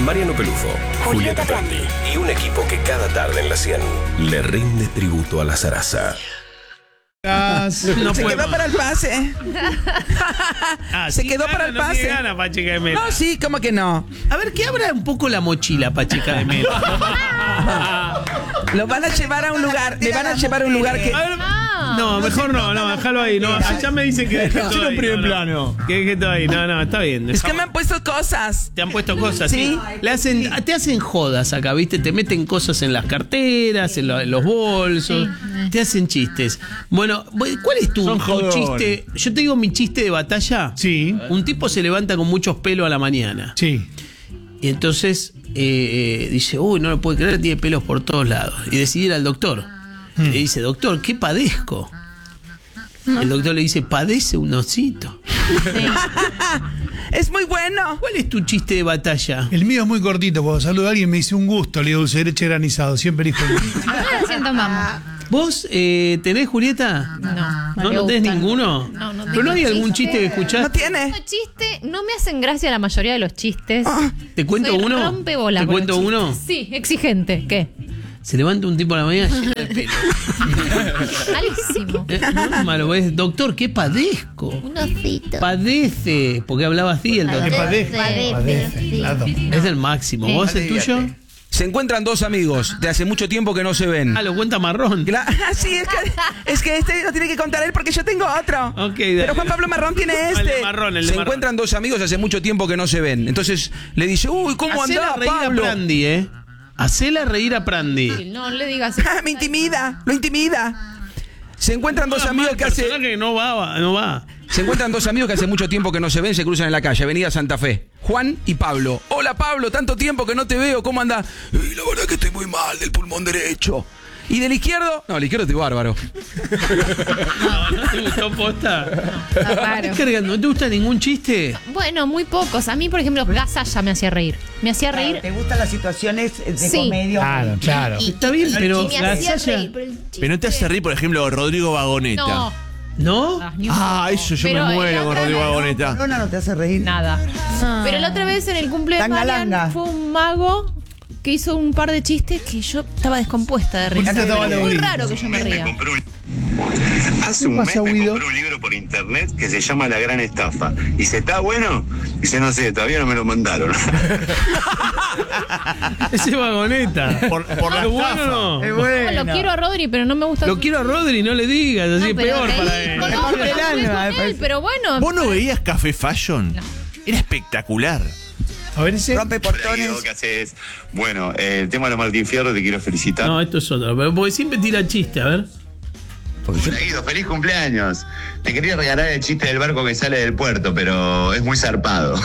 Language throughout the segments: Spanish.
Mariano Pelufo, Julieta Prandi y un equipo que cada tarde en la 100 le rinde tributo a la zaraza. No se quedó para el pase. Se quedó para el pase. No gana Pacheca de Melo. No, sí, ¿cómo que no? A ver, que abra un poco la mochila, Pacheca de Melo. Lo van a llevar a un lugar. Me van a llevar a un lugar que. A ver, no, mejor no, déjalo ahí. No, allá me dicen que deje todo ahí. primer plano. Que deje todo ahí. No, está bien. Es que me han puesto cosas. Te han puesto cosas, Sí. ¿sí? Te hacen jodas acá, ¿viste? Te meten cosas en las carteras, en los bolsos. Sí. Te hacen chistes. Bueno, ¿cuál es tu chiste? Yo te digo mi chiste de batalla. Sí. Un tipo se levanta con muchos pelos a la mañana. Sí. Y entonces dice, uy, no lo puede creer, tiene pelos por todos lados. Y decide ir al doctor. Le dice, doctor, ¿qué padezco? El doctor le dice, padece un osito. Es muy bueno. ¿Cuál es tu chiste de batalla? El mío es muy cortito. Cuando saludo a alguien me dice un gusto, le digo dulce de leche granizado. Siempre elijo el mío. Ahora siento mamá. ¿Vos tenés, Julieta? No. ¿No tenés ninguno? No ¿Pero tengo no hay algún chiste. chiste que ¿No escuchás? tiene? Tengo chiste, no me hacen gracia la mayoría de los chistes. ¿Te cuento Soy uno? rompebola ¿Te con cuento los uno? chistes. Sí, exigente. ¿Qué? Se levanta un tipo a la mañana lleno de pelo. Malísimo. No, malo, ¿ves? Doctor, ¿qué padezco? Un osito. Padece, porque hablaba así el doctor. Padece. Claro. Es el máximo. ¿Vos el tuyo? Se encuentran dos amigos de hace mucho tiempo que no se ven. Ah, lo cuenta Marrón. Sí, es que este lo tiene que contar él porque yo tengo otro. Ok, dale. Pero Juan Pablo Marrón tiene El este. de Marrón, el de Se Marrón. encuentran dos amigos hace mucho tiempo que no se ven. Entonces le dice, uy, ¿cómo Hacela andás, reír Pablo? a Prandi, Hacela reír a Prandi. No le digas. Me intimida, lo intimida. Se encuentran dos amigos que hace... Personaje que no va. Se encuentran dos amigos que hace mucho tiempo que no se ven, se cruzan en la calle, Avenida Santa Fe. Juan y Pablo. Hola Pablo, tanto tiempo que no te veo, ¿cómo andás? La verdad que estoy muy mal del pulmón derecho. ¿Y del izquierdo? No, el izquierdo estoy bárbaro. ¿No te gustó posta? Claro. ¿Estás cargando? ¿No te gusta ningún chiste? Bueno, muy pocos. A mí, por ejemplo, Gasalla me hacía reír. Me hacía reír. ¿Te gustan las situaciones de Sí. comedia? Claro. Está bien, pero me la hacía Sasha- reír. Pero, el chiste- Pero no te hace reír, por ejemplo, Rodrigo Vagoneta. No. ¿No? Ni un Ah, poco. eso yo Pero me muero la con otra Rodrigo vez- Vagoneta. Corona no te hace reír. Nada. Pero la otra vez en el cumple de Tangalanga. Marian fue un mago que hizo un par de chistes que yo estaba descompuesta de reír. Porque estaba Era muy Laurita. raro que yo me ría. Hace un mes pasa, me Guido? compré un libro por internet que se llama La Gran Estafa. Dice, ¿está bueno? Dice, no sé, todavía no me lo mandaron. Ese Vagoneta. Por la ¿Es bueno estafa. o no? Es bueno. Lo quiero a Rodri, pero no me gusta. Lo quiero a Rodri, no le digas, así es No, pero peor reí para él. con Le otro, parte el no estuve alma, con me él, parece. pero bueno. ¿Vos no veías Café Fashion? Era espectacular. A ver ese. Rompe Hola, Guido, portones. ¿qué haces? Bueno, el tema de los Martín Fierro te quiero felicitar. No, esto es otro. Pero porque siempre tira chiste, a ver. Hola, Guido, feliz cumpleaños. Te quería regalar el chiste del barco que sale del puerto, pero es muy zarpado.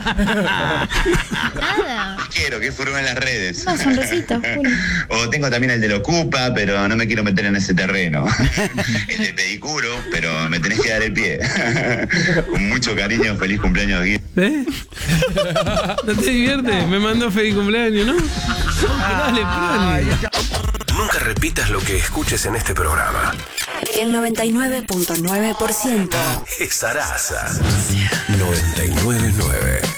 Nada. Quiero que furúe en las redes. Una sonrisita, Juli. O tengo también el de lo Ocupa, pero no me quiero meter en ese terreno. El de pedicuro, pero me tenés que dar el pie. Con mucho cariño, feliz cumpleaños, Guido. ¿No te diviertes? Me mandó feliz cumpleaños, ¿no? Dale, Prandi. Nunca repitas lo que escuches en este programa. El 99.9% Es Zaraza. 99.9.